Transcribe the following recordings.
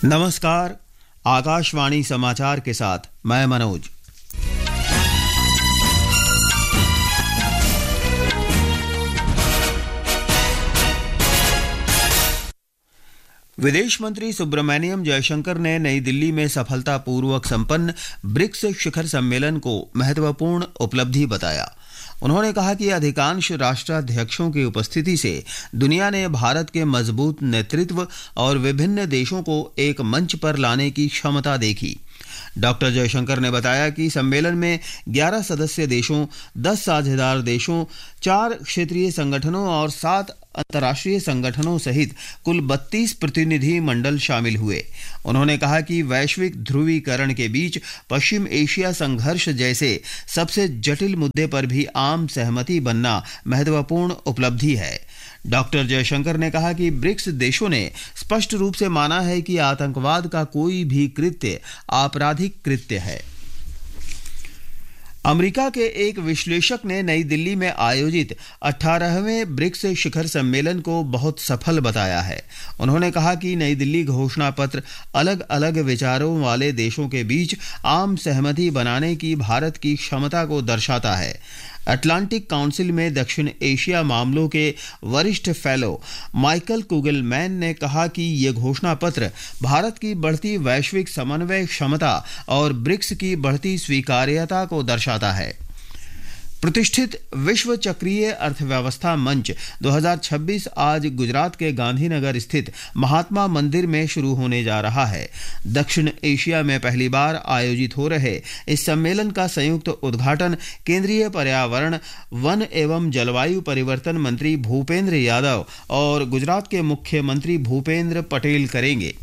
नमस्कार, आकाशवाणी समाचार के साथ मैं मनोज। विदेश मंत्री सुब्रमण्यम जयशंकर ने नई दिल्ली में सफलतापूर्वक संपन्न ब्रिक्स शिखर सम्मेलन को महत्वपूर्ण उपलब्धि बताया। उन्होंने कहा कि अधिकांश राष्ट्राध्यक्षों की उपस्थिति से दुनिया ने भारत के मजबूत नेतृत्व और विभिन्न देशों को एक मंच पर लाने की क्षमता देखी। डॉक्टर जयशंकर ने बताया कि सम्मेलन में 11 सदस्य देशों, 10 साझेदार देशों, 4 क्षेत्रीय संगठनों और 7 अंतर्राष्ट्रीय संगठनों सहित कुल 32 प्रतिनिधि मंडल शामिल हुए। उन्होंने कहा कि वैश्विक ध्रुवीकरण के बीच पश्चिम एशिया संघर्ष जैसे सबसे जटिल मुद्दे पर भी आम सहमति बनना महत्वपूर्ण उपलब्धि है। डॉक्टर जयशंकर ने कहा कि ब्रिक्स देशों ने स्पष्ट रूप से माना है कि आतंकवाद का कोई भी कृत्य आपराधिक कृत्य है। अमेरिका के एक विश्लेषक ने नई दिल्ली में आयोजित 18वें ब्रिक्स शिखर सम्मेलन को बहुत सफल बताया है। उन्होंने कहा कि नई दिल्ली घोषणा पत्र अलग अलग विचारों वाले देशों के बीच आम सहमति बनाने की भारत की क्षमता को दर्शाता है। अटलांटिक काउंसिल में दक्षिण एशिया मामलों के वरिष्ठ फेलो माइकल कुगलमैन ने कहा कि ये घोषणा पत्र भारत की बढ़ती वैश्विक समन्वय क्षमता और ब्रिक्स की बढ़ती स्वीकार्यता को दर्शाता है। प्रतिष्ठित विश्व चक्रीय अर्थव्यवस्था मंच 2026 आज गुजरात के गांधीनगर स्थित महात्मा मंदिर में शुरू होने जा रहा है। दक्षिण एशिया में पहली बार आयोजित हो रहे इस सम्मेलन का संयुक्त उद्घाटन केंद्रीय पर्यावरण, वन एवं जलवायु परिवर्तन मंत्री भूपेंद्र यादव और गुजरात के मुख्यमंत्री भूपेंद्र पटेल करेंगे।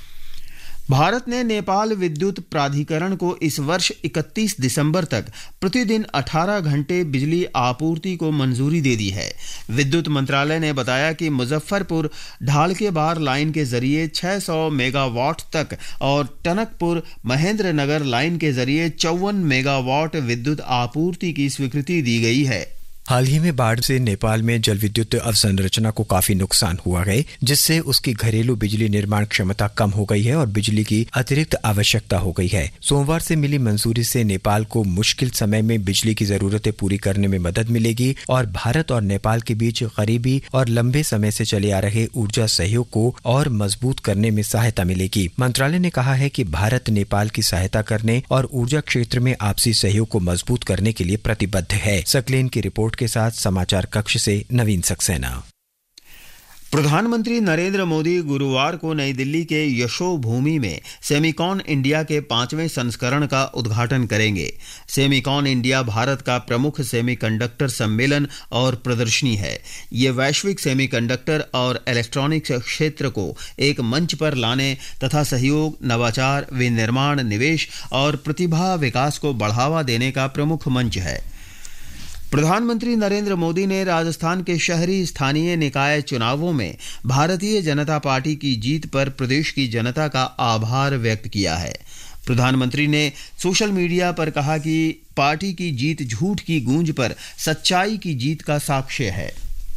भारत ने नेपाल विद्युत प्राधिकरण को इस वर्ष 31 दिसंबर तक प्रतिदिन 18 घंटे बिजली आपूर्ति को मंजूरी दे दी है। विद्युत मंत्रालय ने बताया कि मुजफ्फरपुर ढालकेबार लाइन के जरिए 600 मेगावाट तक और टनकपुर महेंद्र नगर लाइन के जरिए 54 मेगावाट विद्युत आपूर्ति की स्वीकृति दी गई है। हाल ही में बाढ़ से नेपाल में जल विद्युत अवसंरचना को काफी नुकसान हुआ है, जिससे उसकी घरेलू बिजली निर्माण क्षमता कम हो गई है और बिजली की अतिरिक्त आवश्यकता हो गई है। सोमवार से मिली मंजूरी से नेपाल को मुश्किल समय में बिजली की जरूरतें पूरी करने में मदद मिलेगी और भारत और नेपाल के बीच करीबी और लंबे समय से चले आ रहे ऊर्जा सहयोग को और मजबूत करने में सहायता मिलेगी। मंत्रालय ने कहा है कि भारत नेपाल की सहायता करने और ऊर्जा क्षेत्र में आपसी सहयोग को मजबूत करने के लिए प्रतिबद्ध है। सकलेन की रिपोर्ट के साथ समाचार कक्ष से नवीन सक्सेना। प्रधानमंत्री नरेंद्र मोदी गुरुवार को नई दिल्ली के यशोभूमि में सेमिकॉन इंडिया के 5वें संस्करण का उद्घाटन करेंगे। सेमिकॉन इंडिया भारत का प्रमुख सेमीकंडक्टर सम्मेलन और प्रदर्शनी है। ये वैश्विक सेमीकंडक्टर और इलेक्ट्रॉनिक्स क्षेत्र को एक मंच पर लाने तथा सहयोग, नवाचार, विनिर्माण, निवेश और प्रतिभा विकास को बढ़ावा देने का प्रमुख मंच है। प्रधानमंत्री नरेंद्र मोदी ने राजस्थान के शहरी स्थानीय निकाय चुनावों में भारतीय जनता पार्टी की जीत पर प्रदेश की जनता का आभार व्यक्त किया है। प्रधानमंत्री ने सोशल मीडिया पर कहा कि पार्टी की जीत झूठ की गूंज पर सच्चाई की जीत का साक्ष्य है।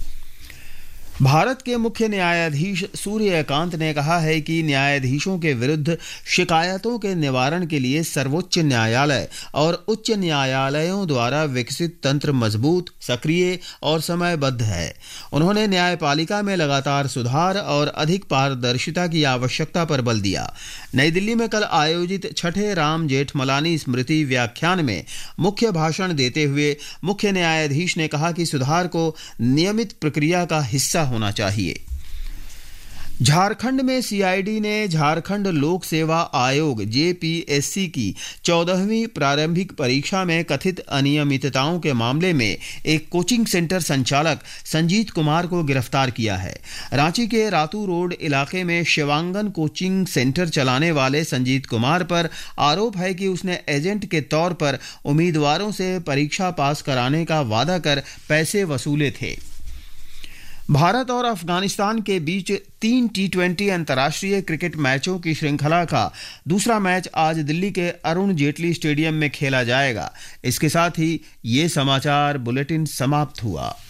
भारत के मुख्य न्यायाधीश सूर्यकांत ने कहा है कि न्यायाधीशों के विरुद्ध शिकायतों के निवारण के लिए सर्वोच्च न्यायालय और उच्च न्यायालयों द्वारा विकसित तंत्र मजबूत, सक्रिय और समयबद्ध है। उन्होंने न्यायपालिका में लगातार सुधार और अधिक पारदर्शिता की आवश्यकता पर बल दिया। नई दिल्ली में कल आयोजित छठे राम जेठमलानी स्मृति व्याख्यान में मुख्य भाषण देते हुए मुख्य न्यायाधीश ने कहा कि सुधार को नियमित प्रक्रिया का हिस्सा होना चाहिए। झारखंड में सीआईडी ने झारखंड लोक सेवा आयोग जेपीएससी की 14वीं प्रारंभिक परीक्षा में कथित अनियमितताओं के मामले में एक कोचिंग सेंटर संचालक संजीत कुमार को गिरफ्तार किया है। रांची के रातू रोड इलाके में शिवांगन कोचिंग सेंटर चलाने वाले संजीत कुमार पर आरोप है कि उसने एजेंट के तौर पर उम्मीदवारों से परीक्षा पास कराने का वादा कर पैसे वसूले थे। भारत और अफगानिस्तान के बीच 3 T20 अंतर्राष्ट्रीय क्रिकेट मैचों की श्रृंखला का दूसरा मैच आज दिल्ली के अरुण जेटली स्टेडियम में खेला जाएगा। इसके साथ ही ये समाचार बुलेटिन समाप्त हुआ।